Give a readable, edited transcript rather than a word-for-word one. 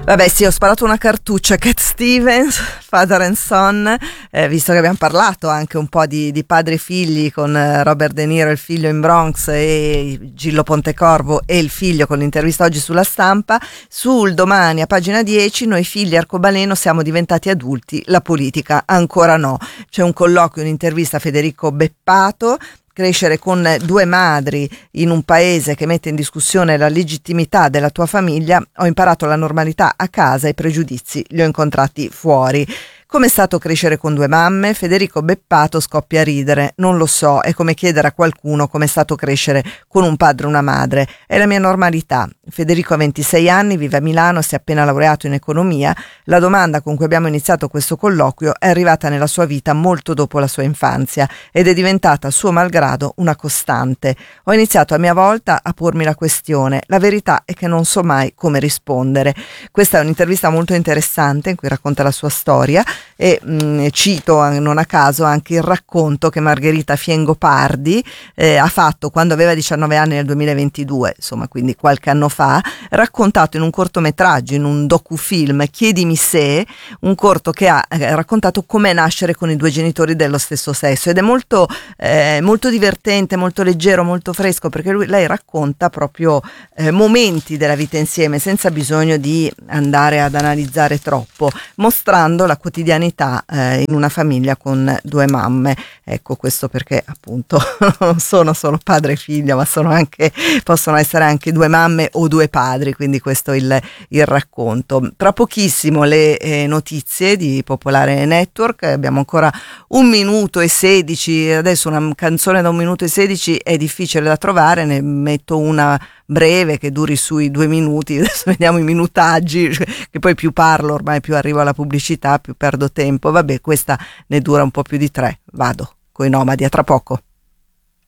Vabbè sì, ho sparato una cartuccia. Cat Stevens, Father and Son, visto che abbiamo parlato anche un po' di padri e figli con Robert De Niro, il figlio in Bronx, e Gillo Pontecorvo e il figlio, con l'intervista oggi sulla Stampa. Sul Domani a pagina 10, noi figli arcobaleno siamo diventati adulti, la politica ancora no. C'è un colloquio, un'intervista a Federico Beppato. Crescere con due madri in un paese che mette in discussione la legittimità della tua famiglia. Ho imparato la normalità a casa, i pregiudizi li ho incontrati fuori. Come è stato crescere con due mamme? Federico Beppato scoppia a ridere. Non lo so, è come chiedere a qualcuno come è stato crescere con un padre e una madre. È la mia normalità. Federico ha 26 anni, vive a Milano, si è appena laureato in economia. La domanda con cui abbiamo iniziato questo colloquio è arrivata nella sua vita molto dopo la sua infanzia ed è diventata, suo malgrado, una costante. Ho iniziato a mia volta a pormi la questione. La verità è che non so mai come rispondere. Questa è un'intervista molto interessante in cui racconta la sua storia. E cito non a caso anche il racconto che Margherita Fiengo-Pardi ha fatto quando aveva 19 anni nel 2022, insomma quindi qualche anno fa, raccontato in un cortometraggio, in un docufilm, Chiedimi se, un corto che ha raccontato com'è nascere con i due genitori dello stesso sesso, ed è molto divertente, molto leggero, molto fresco, perché lei racconta proprio momenti della vita insieme senza bisogno di andare ad analizzare troppo, mostrando la quotidianità in una famiglia con due mamme. Ecco, questo perché appunto non sono solo padre e figlia, ma possono essere anche due mamme o due padri, quindi questo è il racconto. Tra pochissimo le notizie di Popolare Network, abbiamo ancora 1 minuto e 16, adesso una canzone da 1 minuto e 16 è difficile da trovare, ne metto una breve che duri sui 2 minuti, adesso vediamo i minutaggi, che poi più parlo ormai più arrivo alla pubblicità, più perdo tempo. Vabbè, questa ne dura un po' più di 3, vado coi Nomadi, a tra poco.